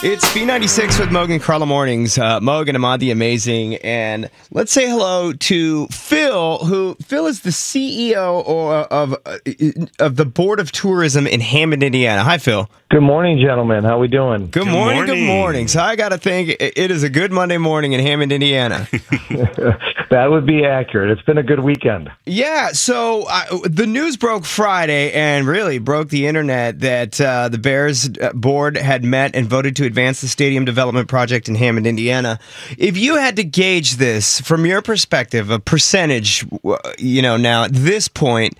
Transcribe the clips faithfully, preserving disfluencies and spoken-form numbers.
It's B ninety-six with Mogan Carla Mornings. Uh, Mogan, Ahmad the Amazing. And let's say hello to Phil, who Phil is the C E O or, of, uh, of the Board of Tourism in Hammond, Indiana. Hi, Phil. Good morning, gentlemen. How we doing? Good, good morning, morning, good morning. So I got to think it is a good Monday morning in Hammond, Indiana. That would be accurate. It's been a good weekend. Yeah, so uh, the news broke Friday and really broke the internet that uh, the Bears board had met and voted to advance the stadium development project in Hammond, Indiana. If you had to gauge this from your perspective, a percentage, you know, now at this point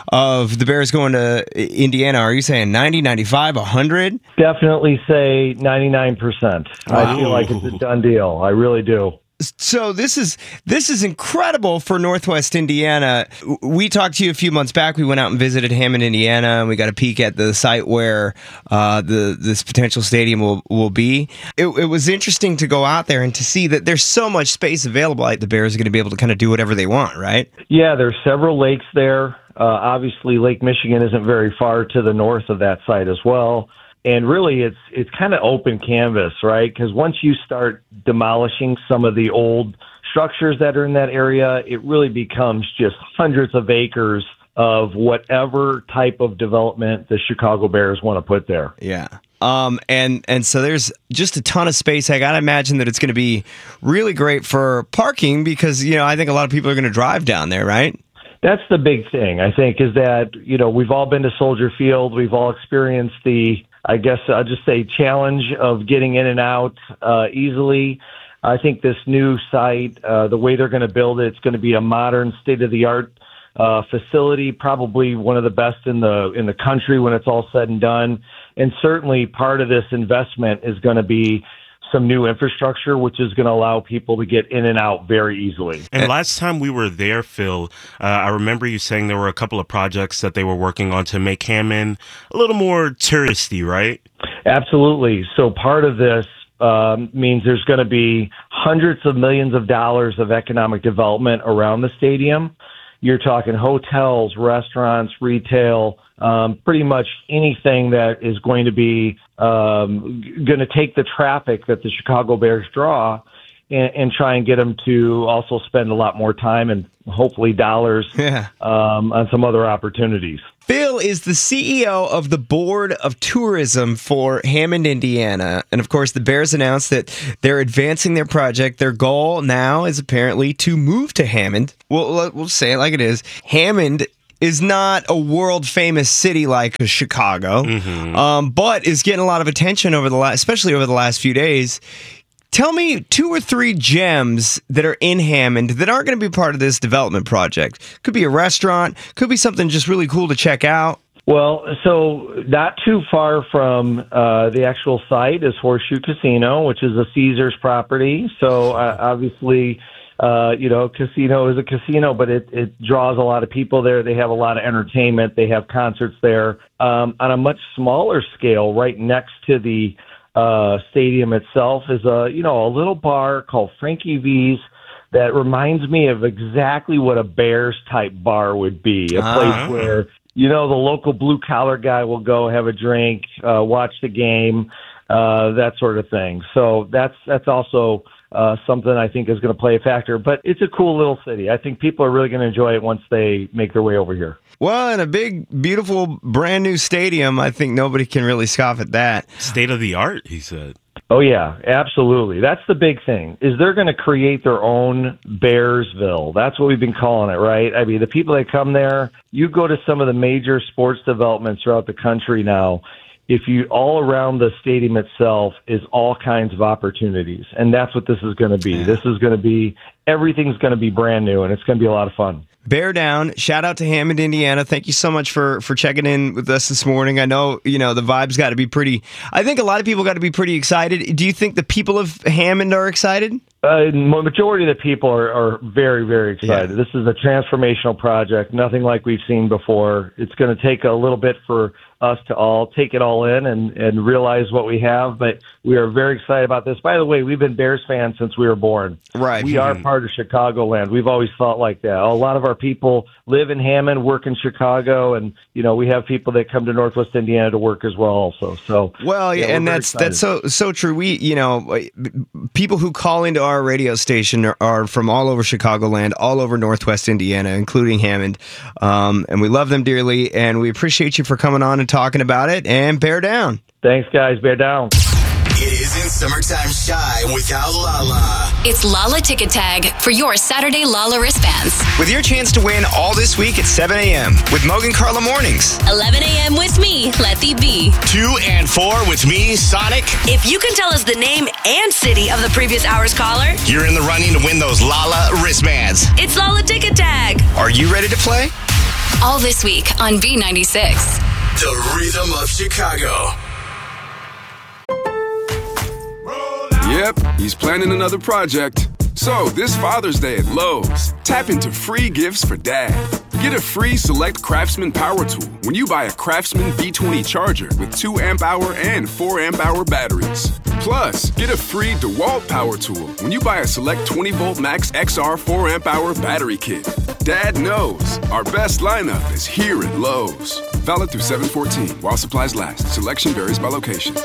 of the Bears going to Indiana, are you saying ninety, ninety-five, one hundred? Definitely say ninety-nine percent. Wow. I feel like it's a done deal. I really do. So this is this is incredible for Northwest Indiana. We talked to you a few months back. We went out and visited Hammond, Indiana, and we got a peek at the site where uh, the this potential stadium will, will be. It, it was interesting to go out there and to see that there's so much space available. Like the Bears are going to be able to kind of do whatever they want, right? Yeah, there's several lakes there. Uh, obviously, Lake Michigan isn't very far to the north of that site as well. And really, it's it's kind of open canvas, right? Because once you start demolishing some of the old structures that are in that area, it really becomes just hundreds of acres of whatever type of development the Chicago Bears want to put there. Yeah. Um, and, and so there's just a ton of space. I got to imagine that it's going to be really great for parking because, you know, I think a lot of people are going to drive down there, right? That's the big thing, I think, is that, you know, we've all been to Soldier Field. We've all experienced the, I guess I'll just say, challenge of getting in and out uh, easily. I think this new site, uh, the way they're going to build it, it's going to be a modern, state-of-the-art uh, facility, probably one of the best in the in the country when it's all said and done. And certainly part of this investment is going to be some new infrastructure, which is going to allow people to get in and out very easily. And last time we were there, Phil, uh, I remember you saying there were a couple of projects that they were working on to make Hammond a little more touristy, right? Absolutely. So part of this um, means there's going to be hundreds of millions of dollars of economic development around the stadium. You're talking hotels, restaurants, retail, um, pretty much anything that is going to be um, going to take the traffic that the Chicago Bears draw and, and try and get them to also spend a lot more time and hopefully dollars yeah. um, on some other opportunities. Phil is the C E O of the Board of Tourism for Hammond, Indiana. And of course, the Bears announced that they're advancing their project. Their goal now is apparently to move to Hammond. We'll, we'll say it like it is. Hammond is not a world-famous city like Chicago, mm-hmm. um, but is getting a lot of attention over the last, especially over the last few days. Tell me two or three gems that are in Hammond that aren't going to be part of this development project. Could be a restaurant, could be something just really cool to check out. Well, so not too far from uh, the actual site is Horseshoe Casino, which is a Caesars property. So uh, obviously, uh, you know, casino is a casino, but it, it draws a lot of people there. They have a lot of entertainment. They have concerts there. Um, on a much smaller scale, right next to the Uh, stadium itself is a, you know, a little bar called Frankie V's that reminds me of exactly what a Bears type bar would be. A ah. place where, you know, the local blue collar guy will go have a drink, uh, watch the game, uh, that sort of thing. So that's, that's also uh, something I think is going to play a factor, but it's a cool little city. I think people are really going to enjoy it once they make their way over here. Well, in a big, beautiful, brand new stadium, I think nobody can really scoff at that. State of the art, he said. Oh, yeah, absolutely. That's the big thing, is they're going to create their own Bearsville. That's what we've been calling it, right? I mean, the people that come there, you go to some of the major sports developments throughout the country now, if you all around the stadium itself is all kinds of opportunities. And that's what this is going to be. Yeah. This is going to be, everything's going to be brand new, and it's going to be a lot of fun. Bear down. Shout out to Hammond, Indiana. Thank you so much for, for checking in with us this morning. I know, you know, the vibe's got to be pretty, I think a lot of people got to be pretty excited. Do you think the people of Hammond are excited? Uh, majority of the people are, are very, very excited. Yeah. This is a transformational project, nothing like we've seen before. It's going to take a little bit for us to all take it all in and, and realize what we have. But we are very excited about this. By the way, we've been Bears fans since we were born. Right. We are part of Chicagoland. We've always thought like that. A lot of our people live in Hammond, work in Chicago, and, you know, we have people that come to Northwest Indiana to work as well also. So, well, yeah, yeah and that's that's so so true. We, you know, people who call into our radio station are, are from all over Chicagoland, all over Northwest Indiana, including Hammond. Um, and we love them dearly, and we appreciate you for coming on and talking about it. And bear down. Thanks, guys. Bear down. It isn't summertime shy without Lala. It's Lala Ticket Tag for your Saturday Lala wristbands. With your chance to win all this week at seven a.m. with Mogan Carla Mornings. eleven a.m. with me, Letty B. two and four with me, Sonic. If you can tell us the name and city of the previous hour's caller, You're in the running to win those Lala wristbands. it's Lala Ticket Tag. Are you ready to play? All this week on B ninety-six. The rhythm of Chicago. Yep, he's planning another project. So, this Father's Day at Lowe's, tap into free gifts for Dad. Get a free Select Craftsman power tool when you buy a Craftsman V twenty charger with two amp hour and four amp hour batteries. Plus, get a free DeWalt power tool when you buy a Select twenty volt Max X R four amp hour battery kit. Dad knows our best lineup is here at Lowe's. Valid through seven fourteen while supplies last. Selection varies by location.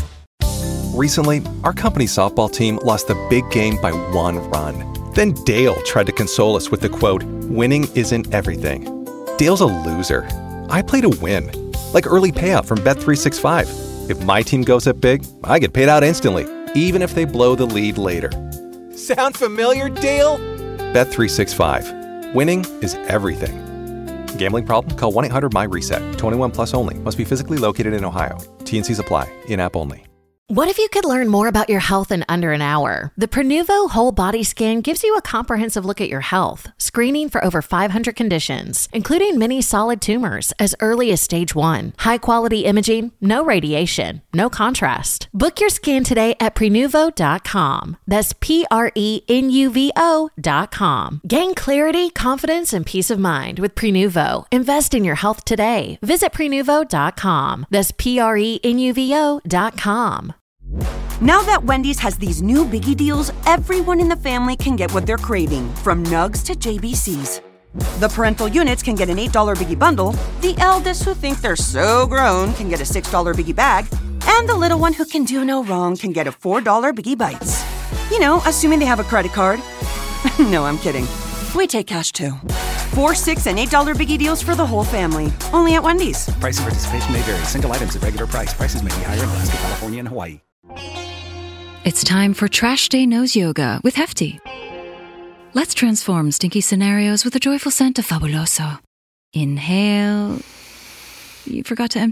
Recently, our company softball team lost the big game by one run. Then Dale tried to console us with the quote, "Winning isn't everything." Dale's a loser. I play to win. Like early payout from Bet three sixty-five. If my team goes up big, I get paid out instantly, even if they blow the lead later. Sound familiar, Dale? Bet three sixty-five. Winning is everything. Gambling problem? Call one eight hundred M Y RESET. twenty-one plus only. Must be physically located in Ohio. T and Cs apply. In-app only. What if you could learn more about your health in under an hour? The Prenuvo Whole Body Scan gives you a comprehensive look at your health, screening for over five hundred conditions, including many solid tumors as early as stage one. High-quality imaging, no radiation, no contrast. Book your scan today at Prenuvo dot com. That's P R E N U V O dot com. Gain clarity, confidence, and peace of mind with Prenuvo. Invest in your health today. Visit Prenuvo dot com. That's P R E N U V O dot com. Now that Wendy's has these new biggie deals, everyone in the family can get what they're craving, from nugs to J B Cs. The parental units can get an eight dollar biggie bundle, the eldest who think they're so grown can get a six dollar biggie bag, and the little one who can do no wrong can get a four dollar biggie bites. You know, assuming they have a credit card. No, I'm kidding. We take cash too. Four, six, and eight dollar biggie deals for the whole family. Only at Wendy's. Price and participation may vary. Single items at regular price. Prices may be higher in Alaska, California, and Hawaii. It's time for Trash Day Nose Yoga with Hefty. Let's transform stinky scenarios with a joyful scent of Fabuloso. Inhale. You forgot to empty.